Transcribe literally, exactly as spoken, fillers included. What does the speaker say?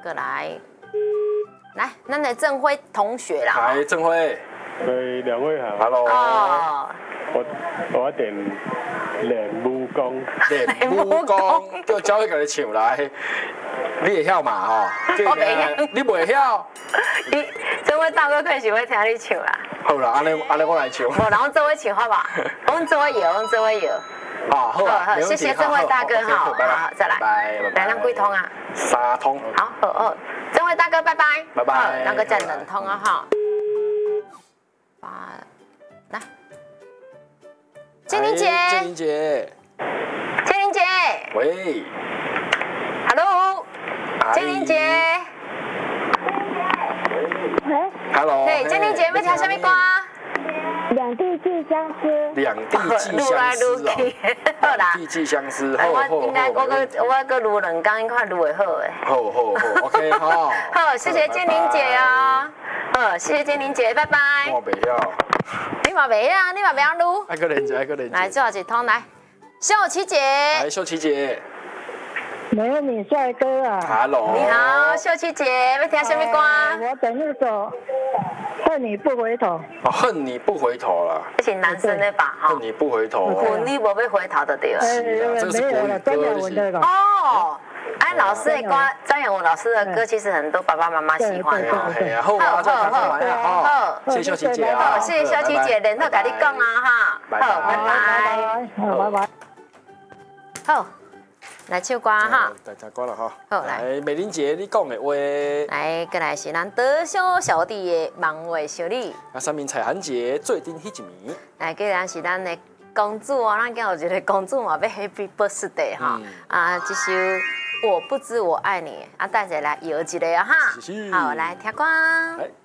过来，来，咱的郑辉同学啦。 来，郑辉。 对，两位好。 Hello。 哦。 我我要点练武功。 练武功，叫教会给你唱来。你会晓嘛吼？ 我袂晓。 你袂晓？ 你郑辉大哥可能是会听你唱啦。 好啦，安尼安尼我来唱。 无，然后这位唱好不好？我们这位有，我们这位有。 好，好啊， 谢谢郑辉大哥哈，好，再来， 拜拜， 来，咱几通啊？ 三通。 好，好，好，郑辉大哥，拜拜， 拜拜， 那个再两通啊哈。八，来，金玲姐， 金玲姐， 金玲姐， 喂 ，Hello， 金玲姐， 喂 ，Hello， 对，金玲姐要听什么歌？ 两地寄相思， 两地寄相思哦，两地寄相思，好，好， 我应该我个我个录两工，应该录会好诶。 好好好 ，OK， 好。 好，谢谢金玲姐哦。好，谢谢金玲姐，拜拜。 我袂晓。 你嘛袂晓，你嘛袂晓录。 爱个连接，爱个连接。 来，最后一通来，秀琪姐。 来，秀琪姐。 美女帅哥啊 ，Hello。 你好，秀琪姐，要听什么歌？ 我等那首《恨你不回头》。 哦，恨你不回头了。 这是男生的吧？ 恨你不回头。 恨你无要回头就对了。 是啊，这个是国语歌， 这是。 哦。哎，老师的歌，张远文老师的歌，其实很多爸爸妈妈喜欢哦。嘿啊，好啊，好好好，谢谢秀琪姐啊， 谢谢秀琪姐，然后跟你讲啊哈，好，拜拜， 好，拜拜。 好，来唱歌哈。 大家歌了哈。 好来， 美玲姐，你讲的话。 来，过来是咱德小小弟的梦话小李。 啊，三名彩涵姐最顶迄一名。 来，过来是咱的公主哦，咱今有一个公主嘛，要 Happy Birthday 哈，啊，这首。我不知我爱你啊，带着来摇一个哈，好来听歌。